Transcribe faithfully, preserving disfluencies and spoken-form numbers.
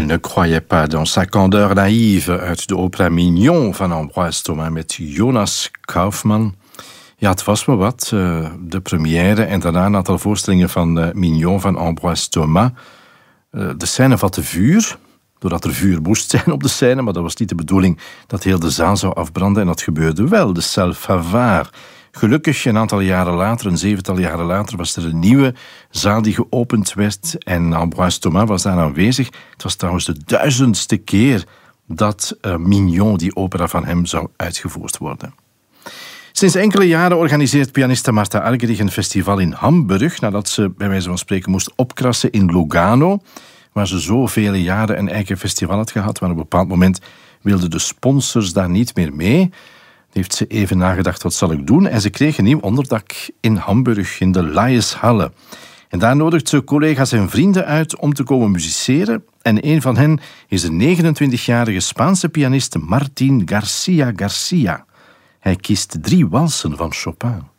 Elle ne croyait pas dans sa candeur naïve uit de opera Mignon van Ambroise Thomas met Jonas Kaufmann. Ja, het was wel wat. Uh, de première en daarna een aantal voorstellingen van uh, Mignon van Ambroise Thomas. Uh, de scène vatte vuur, doordat er vuur moest zijn op de scène, maar dat was niet de bedoeling dat heel de zaal zou afbranden en dat gebeurde wel, de Salle Favart. Gelukkig, een aantal jaren later, een zevental jaren later, was er een nieuwe zaal die geopend werd en Ambroise Thomas was daar aanwezig. Het was trouwens de duizendste keer dat uh, Mignon, die opera van hem, zou uitgevoerd worden. Sinds enkele jaren organiseert pianiste Marta Argerich een festival in Hamburg, nadat ze bij wijze van spreken moest opkrassen in Lugano, waar ze zoveel jaren een eigen festival had gehad, maar op een bepaald moment wilden de sponsors daar niet meer mee. Heeft ze even nagedacht, wat zal ik doen? En ze kreeg een nieuw onderdak in Hamburg, in de Laeshalle. En daar nodigt ze collega's en vrienden uit om te komen musiceren. En een van hen is de negenentwintigjarige Spaanse pianist Martín García García. Hij kiest drie walsen van Chopin.